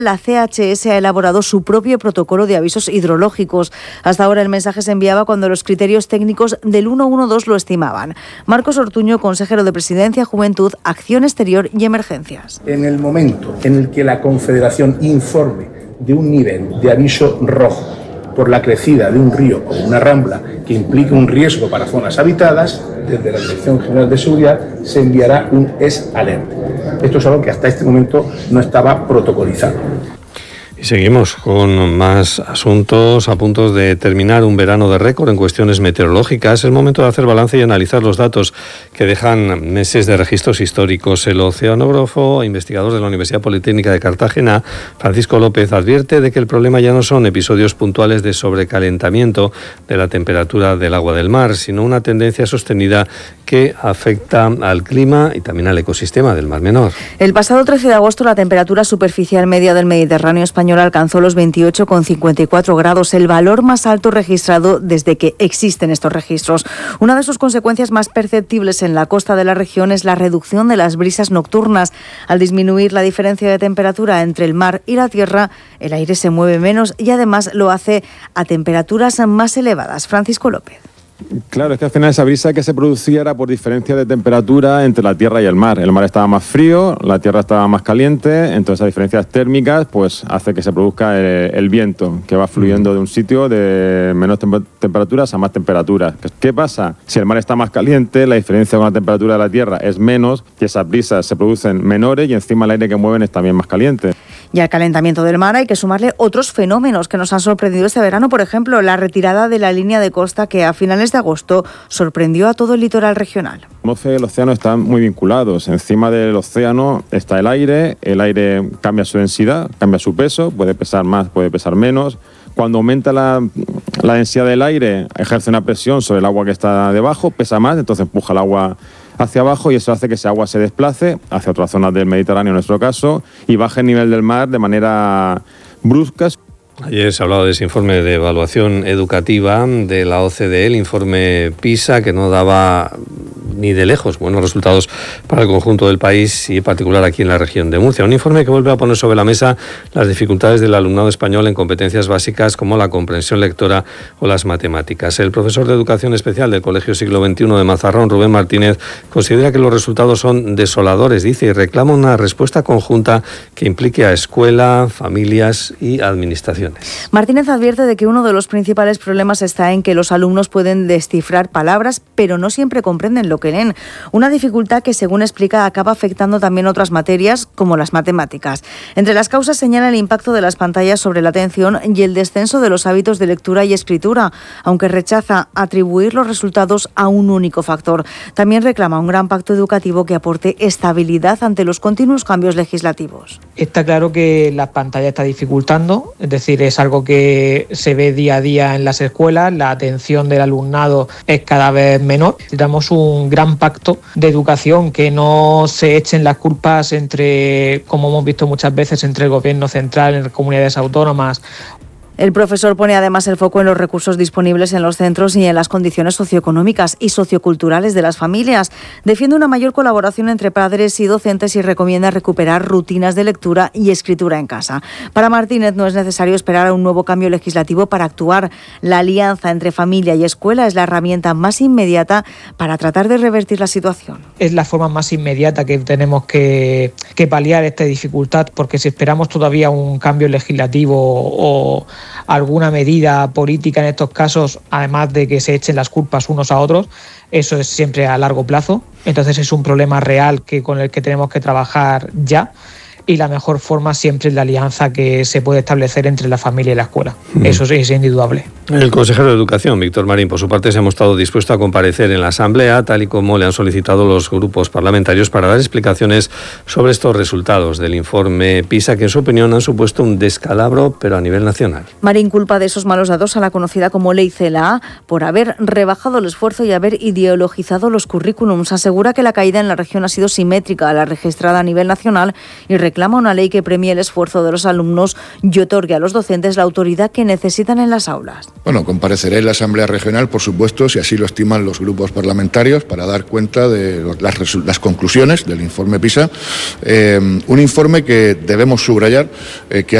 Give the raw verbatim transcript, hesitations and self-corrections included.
La C H S ha elaborado su propio protocolo de avisos hidrológicos. Hasta ahora el mensaje se enviaba cuando los criterios técnicos del ciento doce lo estimaban. Marcos Ortuño, consejero de Presidencia, Juventud, Acción Exterior y Emergencias. En el momento en el que la Confederación informe de un nivel de aviso rojo por la crecida de un río o una rambla que implique un riesgo para zonas habitadas, desde la Dirección General de Seguridad se enviará un S-Alert. Esto es algo que hasta este momento no estaba protocolizado. Y seguimos con más asuntos a punto de terminar un verano de récord en cuestiones meteorológicas. Es el momento de hacer balance y analizar los datos que dejan meses de registros históricos. El oceanógrafo, investigador de la Universidad Politécnica de Cartagena, Francisco López, advierte de que el problema ya no son episodios puntuales de sobrecalentamiento de la temperatura del agua del mar, sino una tendencia sostenida que afecta al clima y también al ecosistema del Mar Menor. El pasado trece de agosto la temperatura superficial media del Mediterráneo español alcanzó los veintiocho coma cincuenta y cuatro grados, el valor más alto registrado desde que existen estos registros. Una de sus consecuencias más perceptibles en la costa de la región es la reducción de las brisas nocturnas. Al disminuir la diferencia de temperatura entre el mar y la tierra, el aire se mueve menos y además lo hace a temperaturas más elevadas. Francisco López. Claro, es que al final esa brisa que se producía era por diferencia de temperatura entre la tierra y el mar. El mar estaba más frío, la tierra estaba más caliente, entonces esas diferencias térmicas pues hace que se produzca el, el viento que va fluyendo de un sitio de menos tem- temperaturas a más temperaturas. ¿Qué pasa? Si el mar está más caliente, la diferencia con la temperatura de la tierra es menos y esas brisas se producen menores y encima el aire que mueven es también más caliente. Y al calentamiento del mar hay que sumarle otros fenómenos que nos han sorprendido este verano. Por ejemplo, la retirada de la línea de costa que a finales de agosto sorprendió a todo el litoral regional. La atmósfera y el océano están muy vinculados. Encima del océano está el aire. El aire cambia su densidad, cambia su peso. Puede pesar más, puede pesar menos. Cuando aumenta la, la densidad del aire, ejerce una presión sobre el agua que está debajo, pesa más, entonces empuja el agua hacia abajo y eso hace que ese agua se desplace hacia otras zonas del Mediterráneo en nuestro caso y baje el nivel del mar de manera brusca. Ayer se ha hablado de ese informe de evaluación educativa de la O C D E, el informe PISA, que no daba ni de lejos buenos resultados para el conjunto del país y en particular aquí en la región de Murcia. Un informe que vuelve a poner sobre la mesa las dificultades del alumnado español en competencias básicas como la comprensión lectora o las matemáticas. El profesor de Educación Especial del Colegio Siglo veintiuno de Mazarrón, Rubén Martínez, considera que los resultados son desoladores, dice, y reclama una respuesta conjunta que implique a escuela, familias y administraciones. Martínez advierte de que uno de los principales problemas está en que los alumnos pueden descifrar palabras, pero no siempre comprenden lo que leen. Una dificultad que, según explica, acaba afectando también otras materias, como las matemáticas. Entre las causas señala el impacto de las pantallas sobre la atención y el descenso de los hábitos de lectura y escritura, aunque rechaza atribuir los resultados a un único factor. También reclama un gran pacto educativo que aporte estabilidad ante los continuos cambios legislativos. Está claro que la pantalla está dificultando, es decir, es algo que se ve día a día en las escuelas, la atención del alumnado es cada vez menor. Necesitamos un gran pacto de educación, que no se echen las culpas entre, como hemos visto muchas veces, entre el gobierno central, en comunidades autónomas. El profesor pone además el foco en los recursos disponibles en los centros y en las condiciones socioeconómicas y socioculturales de las familias. Defiende una mayor colaboración entre padres y docentes y recomienda recuperar rutinas de lectura y escritura en casa. Para Martínez no es necesario esperar a un nuevo cambio legislativo para actuar. La alianza entre familia y escuela es la herramienta más inmediata para tratar de revertir la situación. Es la forma más inmediata que tenemos que, que paliar esta dificultad, porque si esperamos todavía un cambio legislativo o alguna medida política en estos casos, además de que se echen las culpas unos a otros, eso es siempre a largo plazo. Entonces es un problema real que con el que tenemos que trabajar ya. Y la mejor forma siempre es la alianza que se puede establecer entre la familia y la escuela. Mm. Eso es indudable. El consejero de Educación, Víctor Marín, por su parte, se ha mostrado dispuesto a comparecer en la Asamblea, tal y como le han solicitado los grupos parlamentarios, para dar explicaciones sobre estos resultados del informe PISA, que en su opinión han supuesto un descalabro, pero a nivel nacional. Marín culpa de esos malos datos a la conocida como Ley C E L A por haber rebajado el esfuerzo y haber ideologizado los currículums. Asegura que la caída en la región ha sido simétrica a la registrada a nivel nacional y reclama una ley que premie el esfuerzo de los alumnos y otorgue a los docentes la autoridad que necesitan en las aulas. Bueno, compareceré en la Asamblea Regional, por supuesto, si así lo estiman los grupos parlamentarios, para dar cuenta de las, las conclusiones del informe PISA. Eh, un informe que debemos subrayar, eh, que ha